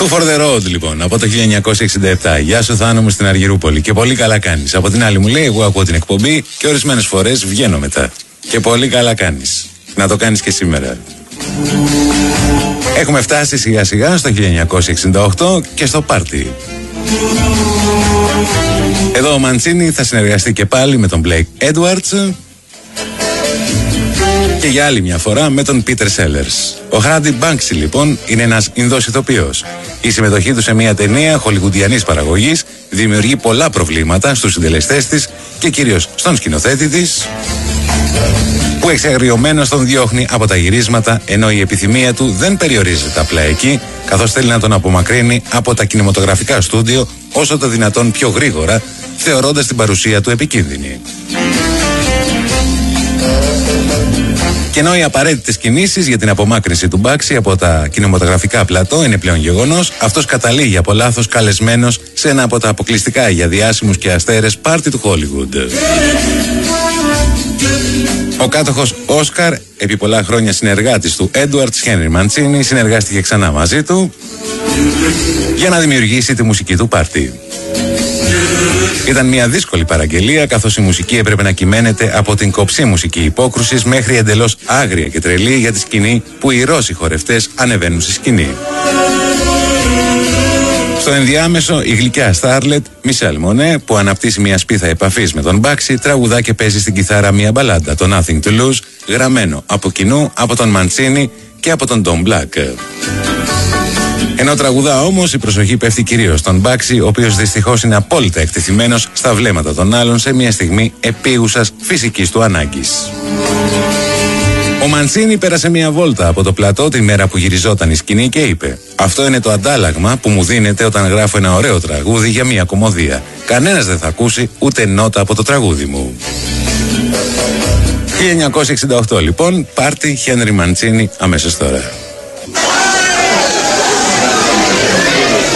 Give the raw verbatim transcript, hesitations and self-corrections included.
Two for the road, λοιπόν, από το χίλια εννιακόσια εξήντα επτά. Γεια σου, Θάνο μου, στην Αργυρούπολη. Και πολύ καλά κάνεις. Από την άλλη μου λέει: εγώ ακούω την εκπομπή και ορισμένες φορές βγαίνω μετά. Και πολύ καλά κάνεις. Να το κάνεις και σήμερα. Έχουμε φτάσει σιγά σιγά στο χίλια εννιακόσια εξήντα οκτώ και στο πάρτι. Εδώ ο Μαντσίνι θα συνεργαστεί και πάλι με τον Blake Edwards και για άλλη μια φορά με τον Peter Sellers. Ο Hardy Banksy, λοιπόν, είναι ένας Ινδός ηθοποιός. Η συμμετοχή του σε μια ταινία χολιγουντιανής παραγωγής δημιουργεί πολλά προβλήματα στους συντελεστές της και κυρίως στον σκηνοθέτη της, που εξαγριωμένος τον διώχνει από τα γυρίσματα, ενώ η επιθυμία του δεν περιορίζεται απλά εκεί, καθώς θέλει να τον απομακρύνει από τα κινηματογραφικά στούντιο όσο το δυνατόν πιο γρήγορα, θεωρώντας την παρουσία του επικίνδυνη. Και ενώ οι απαραίτητες κινήσεις για την απομάκρυνση του Μπάξι από τα κινηματογραφικά πλατό είναι πλέον γεγονός, αυτός καταλήγει από λάθος καλεσμένος σε ένα από τα αποκλειστικά για διάσημους και αστέρες πάρτι του Χόλιγουντ. Ο κάτοχος Όσκαρ, επί πολλά χρόνια συνεργάτης του Έντουαρτς Χένρι Μαντσίνι, συνεργάστηκε ξανά μαζί του για να δημιουργήσει τη μουσική του πάρτι. Ήταν μια δύσκολη παραγγελία, καθώς η μουσική έπρεπε να κυμαίνεται από την κοψή μουσική υπόκρουσης μέχρι εντελώς άγρια και τρελή για τη σκηνή που οι Ρώσοι χορευτές ανεβαίνουν στη σκηνή. Στο ενδιάμεσο, η γλυκιά Στάρλετ Μισελ Μονέ, που αναπτύσσει μια σπίθα επαφής με τον Μπάξι, τραγουδά και παίζει στην κιθάρα μια μπαλάντα, το Nothing to Lose, γραμμένο από κοινού από τον Μαντσίνι και από τον Tom Black. Ενώ τραγουδά όμως, η προσοχή πέφτει κυρίως στον Μπάξι, ο οποίος δυστυχώς είναι απόλυτα εκτεθειμένος στα βλέμματα των άλλων σε μια στιγμή επίγουσας φυσικής του ανάγκης. Ο Μαντσίνι πέρασε μια βόλτα από το πλατό τη μέρα που γυριζόταν η σκηνή και είπε: αυτό είναι το αντάλλαγμα που μου δίνεται όταν γράφω ένα ωραίο τραγούδι για μια κομμωδία. Κανένας δεν θα ακούσει ούτε νότα από το τραγούδι μου. χίλια εννιακόσια εξήντα οκτώ, λοιπόν, πάρτι Χένρι Μαντσίνι αμέσως τώρα.